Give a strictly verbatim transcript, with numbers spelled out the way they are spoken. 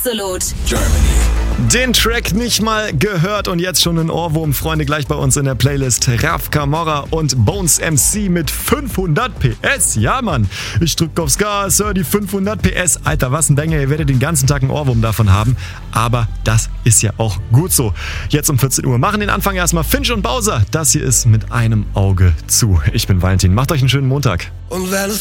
Absolut. Germany. Den Track nicht mal gehört und jetzt schon ein Ohrwurm, Freunde, gleich bei uns in der Playlist. Raf Camorra und Bones M C mit fünfhundert P S. Ja, Mann, ich drück aufs Gas, hör die fünfhundert P S. Alter, was ein Banger, ihr werdet den ganzen Tag einen Ohrwurm davon haben. Aber das ist ja auch gut so. Jetzt um vierzehn Uhr machen den Anfang erstmal Finch und Bowser. Das hier ist mit einem Auge zu. Ich bin Valentin, macht euch einen schönen Montag. Und wenn es